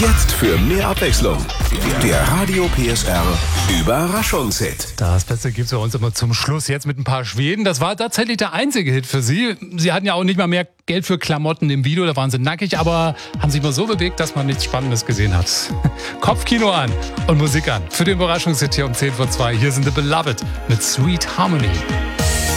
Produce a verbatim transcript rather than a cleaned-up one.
Jetzt für mehr Abwechslung. Der Radio P S R Überraschungshit. Das Beste gibt es bei uns immer zum Schluss. Jetzt mit ein paar Schweden. Das war tatsächlich der einzige Hit für Sie. Sie hatten ja auch nicht mal mehr Geld für Klamotten im Video. Da waren sie nackig, aber haben sich mal so bewegt, dass man nichts Spannendes gesehen hat. Kopfkino an und Musik an. Für den Überraschungshit hier um zehn vor zwei. Hier sind The Beloved mit Sweet Harmony.